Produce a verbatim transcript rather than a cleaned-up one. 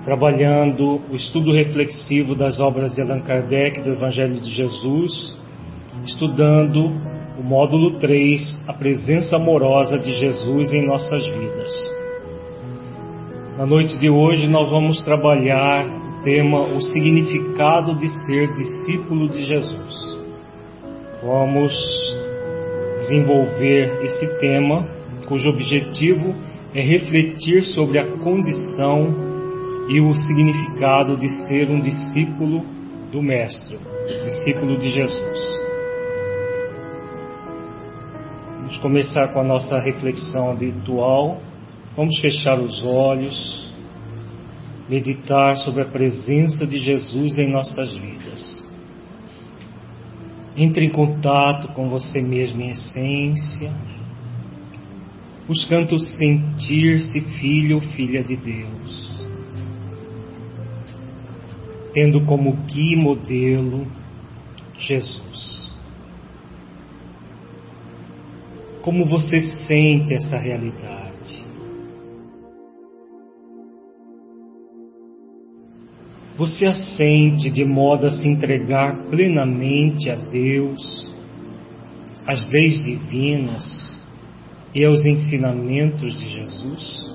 trabalhando o estudo reflexivo das obras de Allan Kardec do Evangelho de Jesus, estudando o módulo três, a presença amorosa de Jesus em nossas vidas. Na noite de hoje nós vamos trabalhar o tema, o significado de ser discípulo de Jesus. Vamos desenvolver esse tema, cujo objetivo é refletir sobre a condição e o significado de ser um discípulo do Mestre, discípulo de Jesus. Vamos começar com a nossa reflexão habitual. Vamos fechar os olhos, meditar sobre a presença de Jesus em nossas vidas. Entre em contato com você mesmo em essência, buscando sentir-se filho ou filha de Deus, tendo como guia e modelo Jesus. Como você sente essa realidade? Você a sente de modo a se entregar plenamente a Deus, às leis divinas e aos ensinamentos de Jesus?